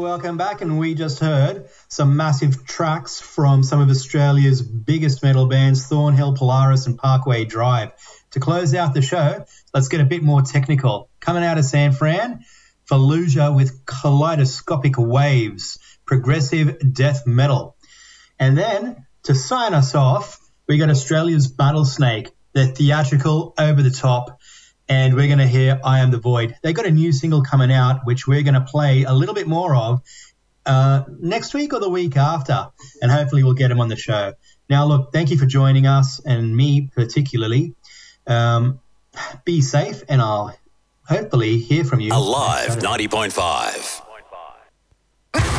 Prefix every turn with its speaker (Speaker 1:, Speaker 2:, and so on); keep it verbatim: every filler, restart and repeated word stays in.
Speaker 1: welcome back. And we just heard some massive tracks from some of Australia's biggest metal bands, Thornhill, Polaris and Parkway Drive. To close out the show, let's get a bit more technical. Coming out of San Fran, Fallujah with Kaleidoscopic Waves, progressive death metal. And then, to sign us off, we got Australia's Battlesnake, their theatrical, over-the-top, and we're going to hear I Am the Void. They got a new single coming out, which we're going to play a little bit more of uh, next week or the week after, and hopefully we'll get them on the show. Now, look, thank you for joining us, and me particularly. Um, be safe, and I'll hopefully hear from you.
Speaker 2: Alive ninety point five.